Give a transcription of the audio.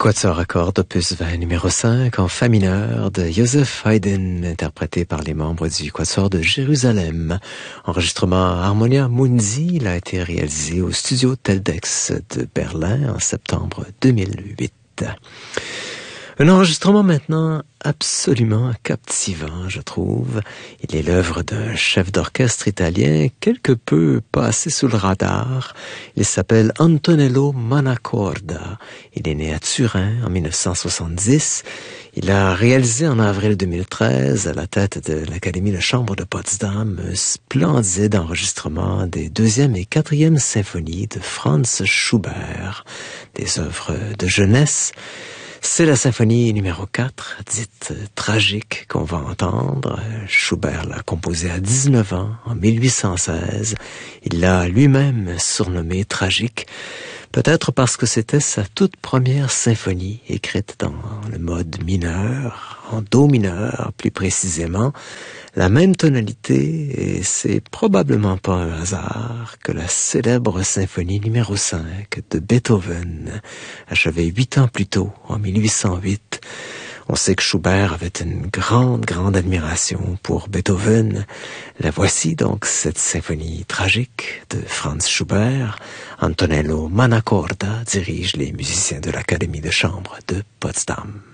Quatuor à cordes, opus 20, numéro 5, en fa mineur, de Joseph Haydn, interprété par les membres du Quatuor de Jérusalem. Enregistrement Harmonia Mundi, il a été réalisé au studio Teldex de Berlin en septembre 2008. Un enregistrement maintenant absolument captivant, je trouve. Il est l'œuvre d'un chef d'orchestre italien quelque peu passé sous le radar. Il s'appelle Antonello Manacorda. Il est né à Turin en 1970. Il a réalisé en avril 2013, à la tête de l'Académie de chambre de Potsdam, un splendide enregistrement des 2e et 4e symphonies de Franz Schubert, des œuvres de jeunesse. C'est la symphonie numéro 4, dite tragique, qu'on va entendre. Schubert l'a composée à 19 ans, en 1816. Il l'a lui-même surnommée tragique, peut-être parce que c'était sa toute première symphonie, écrite dans le mode mineur, en do mineur plus précisément, la même tonalité, et c'est probablement pas un hasard que la célèbre symphonie numéro 5 de Beethoven, achevée 8 ans plus tôt, en 1808. On sait que Schubert avait une grande admiration pour Beethoven. La voici donc, cette symphonie tragique de Franz Schubert. Antonello Manacorda dirige les musiciens de l'Académie de chambre de Potsdam.